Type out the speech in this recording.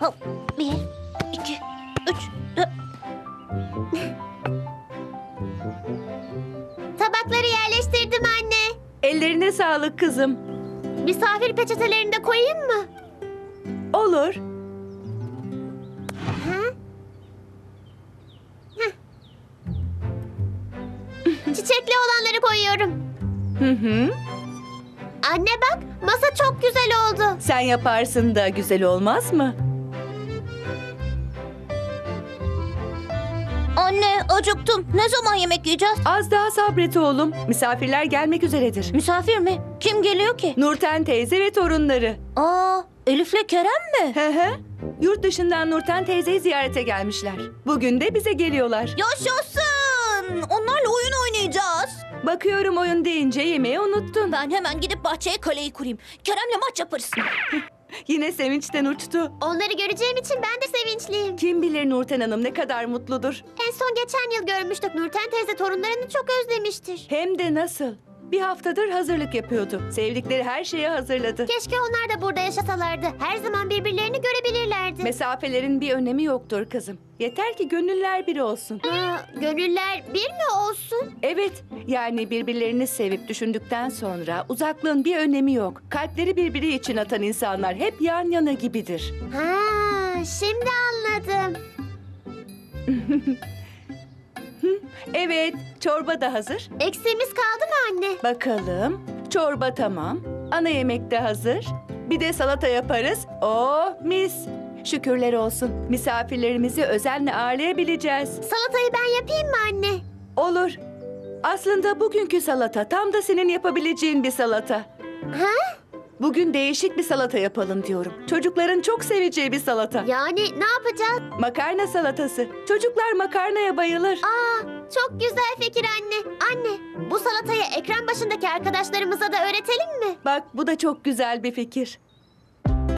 Hop. 1, 2, 3, 4. Tabakları yerleştirdim anne. Ellerine sağlık kızım. Misafir peçetelerini de koyayım mı? Olur. Çiçekli olanları koyuyorum. Hı hı. Anne bak, masa çok güzel oldu. Sen yaparsın da güzel olmaz mı? Anne, acıktım. Ne zaman yemek yiyeceğiz? Az daha sabret oğlum. Misafirler gelmek üzeredir. Misafir mi? Kim geliyor ki? Nurten teyze ve torunları. Aa, Elif'le Kerem mi? Hı hı. Yurt dışından Nurten teyzeyi ziyarete gelmişler. Bugün de bize geliyorlar. Yaşasın! Onlarla oyun oynayacağız. Bakıyorum oyun deyince yemeği unuttun. Ben hemen gidip bahçeye kaleyi kurayım. Kerem'le maç yaparız. Yine sevinçten uçtu. Onları göreceğim için ben de sevinçliyim. Kim bilir Nurten Hanım ne kadar mutludur. En son geçen yıl görmüştük. Nurten teyze torunlarını çok özlemiştir. Hem de nasıl. Bir haftadır hazırlık yapıyordu. Sevdikleri her şeye hazırladı. Keşke onlar da burada yaşasalardı. Her zaman birbirlerini görebilirlerdi. Mesafelerin bir önemi yoktur kızım. Yeter ki gönüller bir olsun. Gönüller bir mi olsun? Evet, yani birbirlerini sevip düşündükten sonra uzaklığın bir önemi yok. Kalpleri birbiri için atan insanlar hep yan yana gibidir. Ha, şimdi anladım. Evet, çorba da hazır. Eksiğimiz kaldı mı anne? Bakalım, çorba tamam. Ana yemek de hazır. Bir de salata yaparız. Oh mis! Şükürler olsun. Misafirlerimizi özenle ağırlayabileceğiz. Salatayı ben yapayım mı anne? Olur. Aslında bugünkü salata tam da senin yapabileceğin bir salata. Ha? Bugün değişik bir salata yapalım diyorum. Çocukların çok seveceği bir salata. Yani ne yapacağız? Makarna salatası. Çocuklar makarnaya bayılır. Aa, çok güzel fikir anne. Anne, bu salatayı ekran başındaki arkadaşlarımıza da öğretelim mi? Bak bu da çok güzel bir fikir.